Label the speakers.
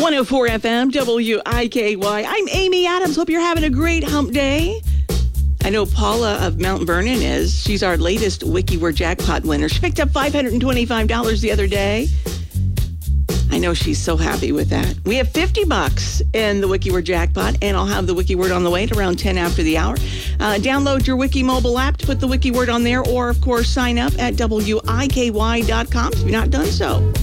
Speaker 1: 104 FM, WIKY. I'm Amy Adams. Hope you're having a great hump day. I know Paula of Mount Vernon is. She's our latest WikiWord jackpot winner. She picked up $525 the other day. I know she's so happy with that. We have $50 in the WikiWord jackpot, and I'll have the WikiWord on the way at around 10 after the hour. Download your Wiki mobile app to put the WikiWord on there, or, of course, sign up at WIKY.com if you've not done so.